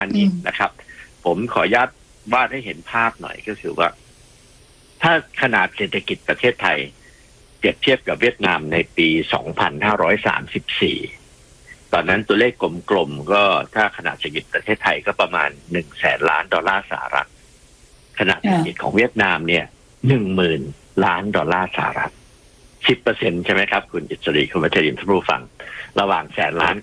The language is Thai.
อันนี้นะครับ ผมขออนุญาตวาดให้เห็นภาพหน่อยก็คือว่า ถ้าขนาดเศรษฐกิจประเทศไทยเปรียบเทียบกับเวียดนามในปี 2534 ตอนนั้นตัวเลขกลมๆก็ถ้าขนาดเศรษฐกิจประเทศไทยก็ประมาณ100,000 ล้านดอลลาร์สหรัฐขนาดเศรษฐกิจของเวียดนามเนี่ย 10,000 ล้านดอลลาร์สหรัฐ 10% ใช่ไหมครับคุณอิสรีคุณวัชรินทร์ท่านผู้ฟังระหว่าง100,000 ล้าน